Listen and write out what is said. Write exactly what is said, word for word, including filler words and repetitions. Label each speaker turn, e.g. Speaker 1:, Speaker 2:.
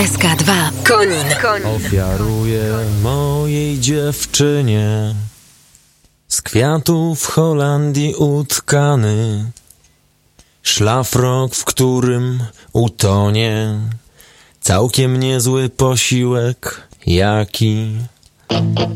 Speaker 1: S K dwa Konin. Konin.
Speaker 2: Ofiaruję mojej dziewczynie z kwiatów w Holandii utkany szlafrok, w którym utonie całkiem niezły posiłek, jaki